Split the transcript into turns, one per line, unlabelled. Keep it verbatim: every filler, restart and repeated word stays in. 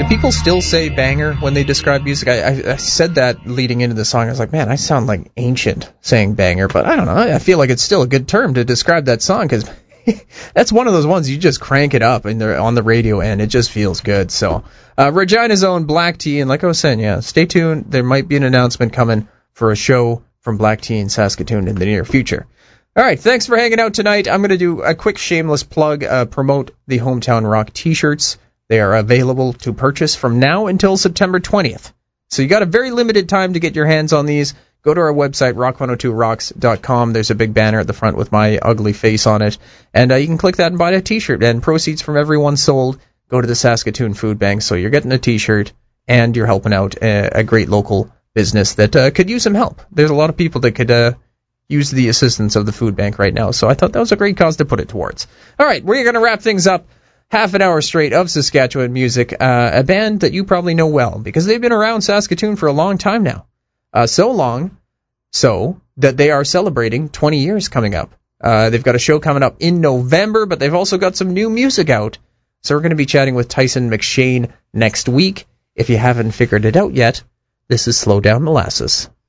people still say banger when they describe music. I, I, I said that leading into the song. I was like, man, I sound like ancient saying banger, but I don't know. I feel like it's still a good term to describe that song because that's one of those ones you just crank it up and they're on the radio and it just feels good. So, uh, Regina's own Black Tea, and like I was saying, yeah, stay tuned. There might be an announcement coming for a show from Black Tea in Saskatoon in the near future. All right, thanks for hanging out tonight. I'm going to do a quick shameless plug, uh, promote the Hometown Rock t-shirts. They are available to purchase from now until September twentieth. So you got a very limited time to get your hands on these. Go to our website, rock one oh two rocks dot com. There's a big banner at the front with my ugly face on it. And uh, you can click that and buy a t-shirt. And proceeds from every one sold go to the Saskatoon Food Bank. So you're getting a t-shirt and you're helping out a, a great local business that uh, could use some help. There's a lot of people that could uh, use the assistance of the food bank right now. So I thought that was a great cause to put it towards. All right, we're going to wrap things up. Half an hour straight of Saskatchewan music, uh, a band that you probably know well, because they've been around Saskatoon for a long time now. Uh, so long, so that they are celebrating twenty years coming up. Uh, they've got a show coming up in November, but they've also got some new music out. So we're going to be chatting with Tyson McShane next week. If you haven't figured it out yet, this is Slow Down Molasses.